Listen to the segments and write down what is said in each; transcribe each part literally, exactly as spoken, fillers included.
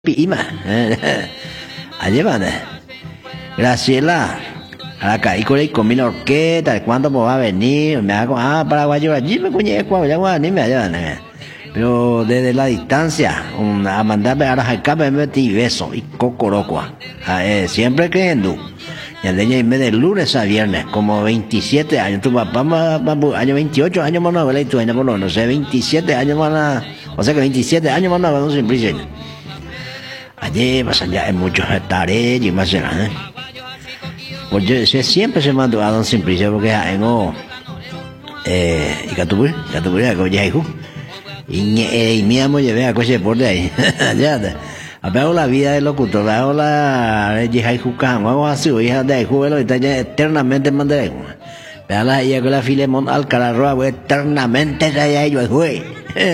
Pima. Allí van. Graciela. Acá y con el con mi orquesta, ¿cuándo va a venir? Me hago, ah, paraguayo, allí me cuñé, cuando ya ni me hallan. Pero desde la distancia, un, a mandarme a acá me metí beso y cocorocua. Eh, siempre creyendo. Y al día y medio de lunes a viernes, como veintisiete años. Tu papá, año veintiocho años más no, y tu año por no sé, veintisiete años más, o sea que veintisiete años más no, no siempre. Allí pasan ya en muchos tareas y más, ¿eh? Pues yo, yo siempre se mandó a Don Simplicio porque tengo eh y Catuburi, Catuburi a coger hijo. Y y mi amo llevé a coche por de ahí. Ya. Apego la vida del locutor, apego la de hijo can, vamos a su hija de juego y está eternamente mandaré. Vea la ella con la Filemón Alcalá Roa, eternamente ya ellos güey.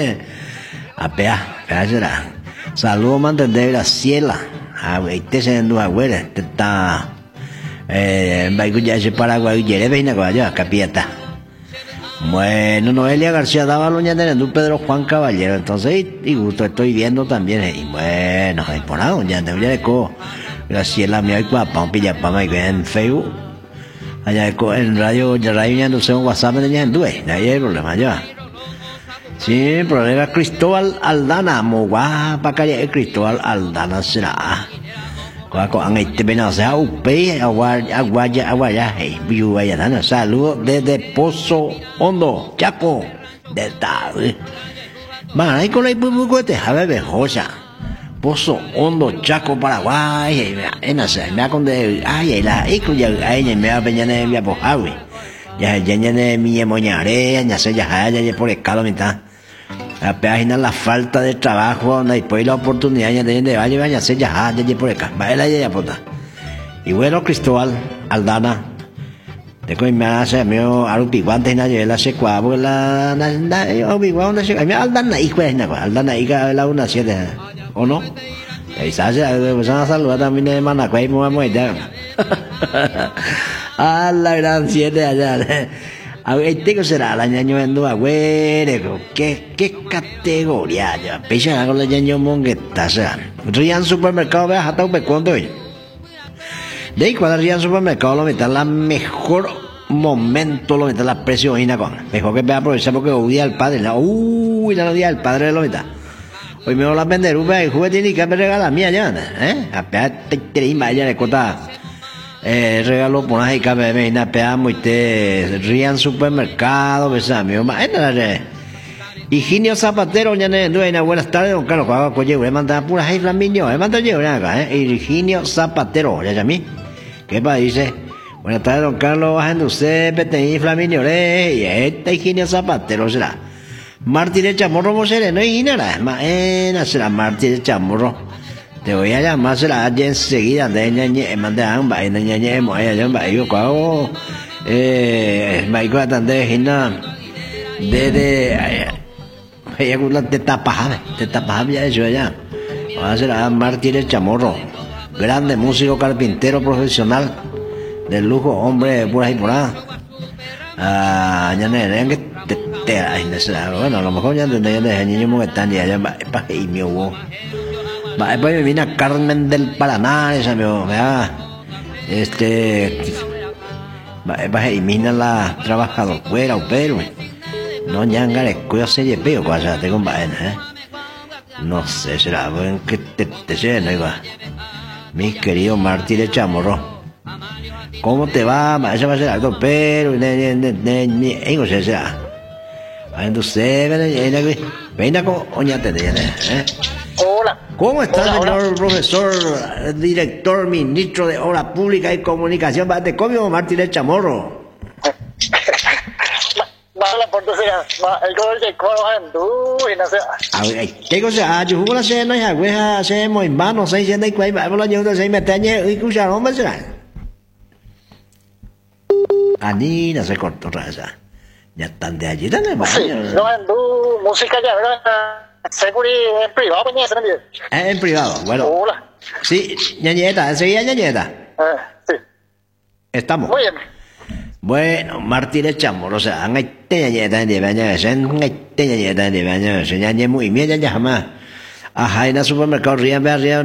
Apea, apea será. Saludos mantener Graciela. Ah, güey, te se ando a güey, te está eh, va ya se Paraguay y veina allá, capieta. Bueno, Noelia García daba loña de Pedro Juan Caballero, entonces y, y gusto estoy viendo también y bueno, hay por ahí ya de ya de co Graciela me hay guapa, un pilla pa mai en Facebook. Allá en radio, ya radio ya no sé un WhatsApp de ya en due, ahí hay problema ya. Sí, problema Cristóbal Aldana, mo guapa calle Cristóbal Aldana será. Cuaco ang este pena sea upe aguaya aguaya aguaya hey viu vaya dana saludo desde Pozo Hondo Chaco de tal. Va ahí con la ipubucote a ver joya. Pozo Hondo Chaco Paraguay en ese me ha con de ay la y cuya ay me va peñane me po hawi. Ya ya ne mi moñare ya se ya ya por escalo mitad. La página la falta de trabajo, no hay pues la oportunidad de de vaya vaya se ya ya por acá. Va la ya pota. Y bueno, Cristóbal Aldana de coi me hace mío arupi guante na de la secua la na na obi guante se me Aldana y pues na Aldana y la una siete o no. Ahí se hace pues a saludar también de mana coi mu mu ya. A la gran siete allá. A ver, tengo será la ñaño en dua, güey, ¿qué, qué categoría ya? Pecha con la ñaño mongueta, sea. Rían supermercado, vea, hasta un pecuando hoy. De ahí cuando rían supermercado, lo metan la mejor momento, lo metan la presión, con. Mejor que vea aprovechar porque hoy día el padre, la, uy, la día el padre lo meta. Hoy me voy a vender, un juguete y que me regala mía ya, ¿eh? Apenas te te ya le cota. Eh, regalo por ahí que me viene a pegar muy te rían supermercado, ¿verdad? Mi mamá, eh, Higinio Zapatero, ya ne, dueña, buenas tardes, don Carlos, cuando coye, le manda puras ahí flaminio, le manda yo, acá, eh, Higinio Zapatero, ya ya mí, ¿qué pasa? Dice, buenas tardes, don Carlos, bajando usted, P flaminio, eh, y este Higinio Zapatero será, Martín de Chamorro, Mosere, no hay nada, más, eh, será Martín de Chamorro. Te voy a llamar será allí enseguida de ñañe mande amba en ñañe mo ya llama yo cuau eh mai kwa tan de hina de de ella con la teta paja teta paja ya eso ya va a ser a Martínez Chamorro, grande músico carpintero profesional de lujo, hombre por ahí por ahí ah ñañe que te te ay no sé bueno a lo mejor ya de de niño mo están ya ya pa y mi hubo. Va, después me viene a Carmen del Paraná, esa me va, este, va, y mina la trabajador fuera, pero, no ñanga le cuyo se lleve o cosa, tengo un vaina, eh. No sé, será, bueno, que te, te sé, no iba. Mi querido Martín de Chamorro, ¿cómo te va? Ese va a ser algo, pero, ne, ne, ne, ne, no sé, será. Entonces, ven, ven, ven, con oñate de eh. Hola. ¿Cómo está, hola, señor hola. profesor, director, ministro de Obra Pública y Comunicación? ¿De cómo Martínez Chamorro? Mala por tu sea, el gol de Coro en du y no sé. A ver, ¿qué cosa? Yo jugo la cena y agüeja, hacemos en vano, seis cena y cuay, vamos a llevar seis meteñas y escuchar, hombre, será. Ani, no se cortó raza. Ya están de allí, también, Sí, no en du, música ya, ¿verdad? Seguro en privado, pues ya se En privado, bueno. Hola. Sí, ñañeta, enseguida ñañeta. Eh, sí. Estamos. Muy bien. Bueno, Martínez Chamorro, o sea, han hecho ñañeta en diez años, han hecho ñañeta en diez años, ñañe muy bien, ya jamás. Ajá, en el supermercado rían, vean, rían.